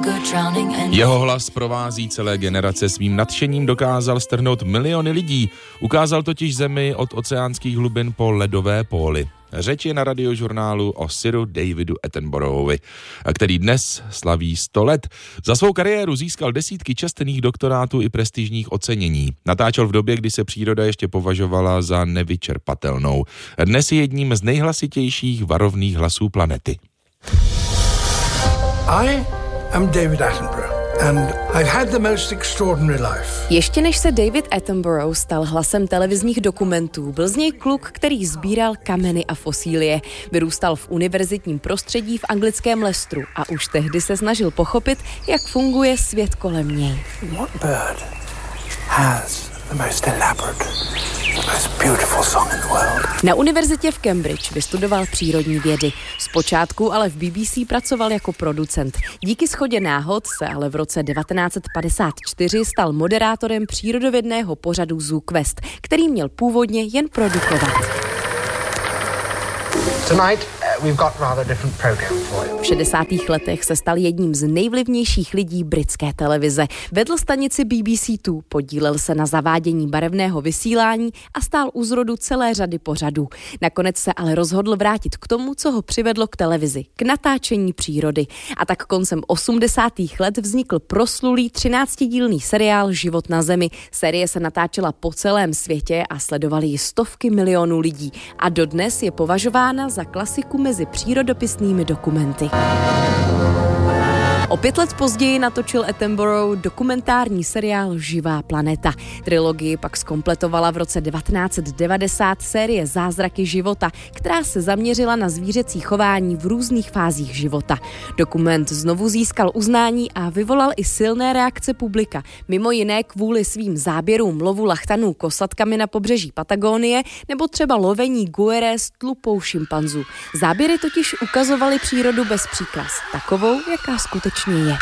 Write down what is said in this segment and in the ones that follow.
Jeho hlas provází celé generace, svým nadšením dokázal strhnout miliony lidí. Ukázal totiž zemi od oceánských hlubin po ledové póly. Řeč je na radiožurnálu o Siru Davidu Attenboroughovi, který dnes slaví 100 let. Za svou kariéru získal desítky čestných doktorátů i prestižních ocenění. Natáčel v době, kdy se příroda ještě považovala za nevyčerpatelnou. Dnes je jedním z nejhlasitějších varovných hlasů planety. I am David Attenborough. And I've had the most extraordinary life. Ještě než se David Attenborough stal hlasem televizních dokumentů, byl z něj kluk, který sbíral kameny a fosílie. Vyrůstal v univerzitním prostředí v anglickém Leicesteru a už tehdy se snažil pochopit, jak funguje svět kolem něj. What bird has the most elaborate, the most beautiful song in the world? Na univerzitě v Cambridge vystudoval přírodní vědy. Zpočátku ale v BBC pracoval jako producent. Díky shodě náhod se ale v roce 1954 stal moderátorem přírodovědného pořadu Zoo Quest, který měl původně jen produkovat. Tonight we've got rather different program for you. V 60. letech se stal jedním z nejvlivnějších lidí britské televize. Vedl stanici BBC2, podílel se na zavádění barevného vysílání a stál u zrodu celé řady pořadů. Nakonec se ale rozhodl vrátit k tomu, co ho přivedlo k televizi, k natáčení přírody. A tak koncem 80. let vznikl proslulý 13dílný seriál Život na zemi. Série se natáčela po celém světě a sledovali ji stovky milionů lidí. A dodnes je považována za klasiku mezi přírodopisnými dokumenty. O 5 let později natočil Attenborough dokumentární seriál Živá planeta. Trilogii pak zkompletovala v roce 1990 série Zázraky života, která se zaměřila na zvířecí chování v různých fázích života. Dokument znovu získal uznání a vyvolal i silné reakce publika, mimo jiné kvůli svým záběrům lovu lachtanů kosatkami na pobřeží Patagonie nebo třeba lovení guere s tlupou šimpanzů. Záběry totiž ukazovaly přírodu bez příkras, takovou, jaká skutečně je.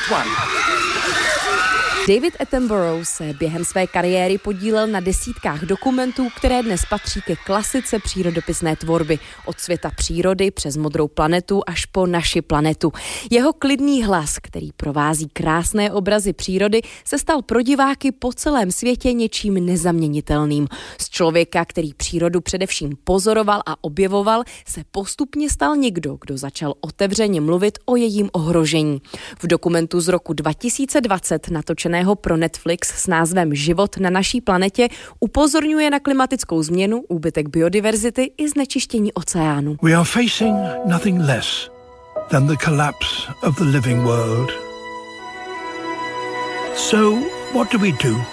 David Attenborough se během své kariéry podílel na desítkách dokumentů, které dnes patří ke klasice přírodopisné tvorby. Od světa přírody přes Modrou planetu až po Naši planetu. Jeho klidný hlas, který provází krásné obrazy přírody, se stal pro diváky po celém světě něčím nezaměnitelným. Z člověka, který přírodu především pozoroval a objevoval, se postupně stal někdo, kdo začal otevřeně mluvit o jejím ohrožení. V dokumentu z roku 2020 natočeného pro Netflix s názvem Život na naší planetě upozorňuje na klimatickou změnu, úbytek biodiverzity i znečištění oceánu. We are facing nothing less than the collapse of the living world. So, what do?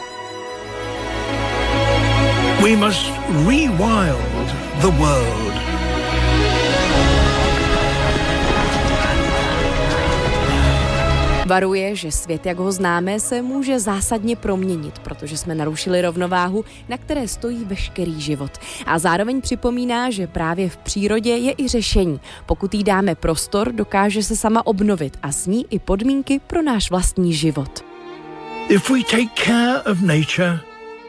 We must rewild the world. Varuje, že svět, jak ho známe, se může zásadně proměnit, protože jsme narušili rovnováhu, na které stojí veškerý život. A zároveň připomíná, že právě v přírodě je i řešení. Pokud jí dáme prostor, dokáže se sama obnovit a s ní i podmínky pro náš vlastní život. If we take care of nature,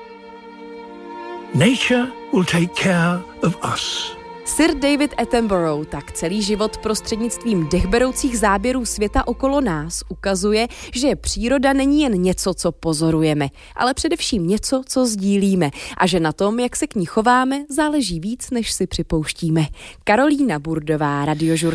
nature will take care of us. Sir David Attenborough tak celý život prostřednictvím dechberoucích záběrů světa okolo nás ukazuje, že příroda není jen něco, co pozorujeme, ale především něco, co sdílíme a že na tom, jak se k ní chováme, záleží víc, než si připouštíme. Karolína Burdová, Radiožurnál.